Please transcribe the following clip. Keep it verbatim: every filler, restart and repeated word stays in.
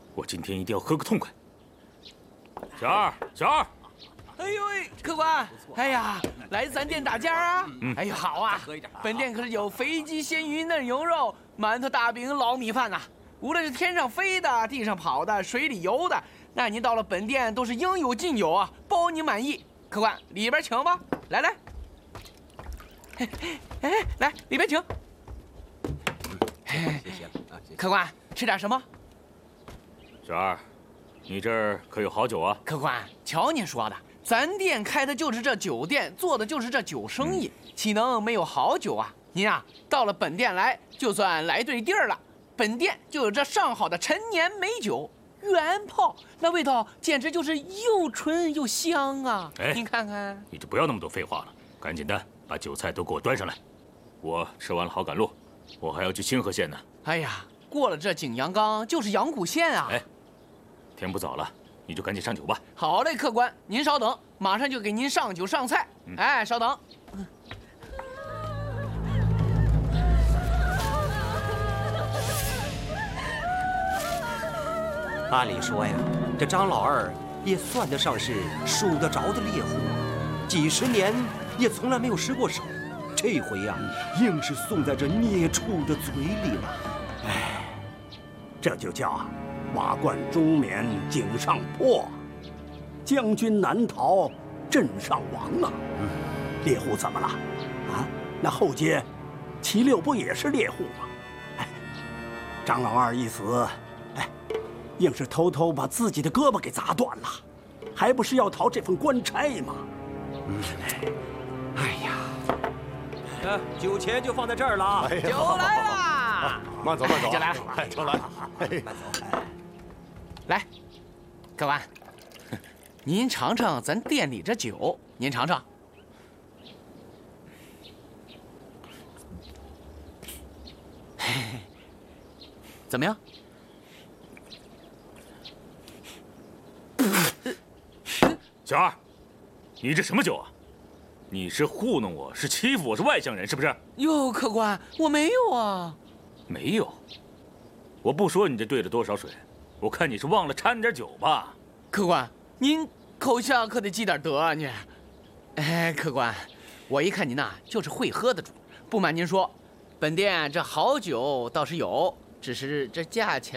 我今天一定要喝个痛快。小二，小二， 哎呦喂，客官，哎呀，来咱店打尖啊！嗯、哎呦，好啊！本店可是有肥鸡、鲜鱼、嫩牛肉、馒头、大饼、老米饭呐、啊。无论是天上飞的、地上跑的、水里游的，那您到了本店都是应有尽有啊，包您满意。客官，里边请吧，来来。哎哎，来里边请。 谢谢啊，谢谢。 客官，吃点什么？ 小二，你这儿可有好酒啊？ 客官，瞧您说的，咱店开的就是这酒店，做的就是这酒生意，嗯、岂能没有好酒啊？您啊，到了本店来，就算来对地儿了。本店就有这上好的陈年美酒，原泡，那味道简直就是又纯又香啊！哎，您看看， 你就不要那么多废话了，赶紧的把酒菜都给我端上来。我吃完了好赶路，我还要去清河县呢。 哎呀，过了这景阳冈就是阳谷县啊！ 哎，天不早了，你就赶紧上酒吧。 好嘞，客官，您稍等，马上就给您上酒上菜。嗯、哎，稍等。嗯按理说呀，这张老二也算得上是数得着的猎户，几十年也从来没有失过手，这回呀，硬是送在这孽畜的嘴里了。 哎，这就叫瓦罐终眠井上破，将军难逃阵上亡啊！嗯，猎户怎么了？啊，那后街齐六不也是猎户吗？哎，张老二一死，哎。硬是偷偷把自己的胳膊给砸断了，还不是要逃这份官差吗？ 嗯，哎呀，那酒钱就放在这儿了啊！ 哎、酒来了， 慢走慢走， 酒来了， 酒来了， 慢走。 来，客官，您尝尝咱店里这酒，您尝尝。怎么样？ 小二，你这什么酒啊？你是糊弄我，是欺负我，是外乡人，是不是？ 哟，客官，我没有啊。 没有？我不说你这兑了多少水，我看你是忘了掺点酒吧。 客官，您口下可得积点德啊，你。哎，客官，我一看您呐，就是会喝的主。不瞒您说，本店这好酒倒是有，只是这价钱